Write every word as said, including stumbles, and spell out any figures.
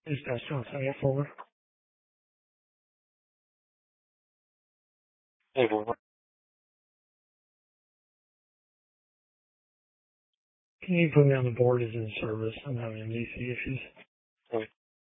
Is that still sign up for? Hey, Boomer. Can you put me on the board as in service? I'm having M D C issues.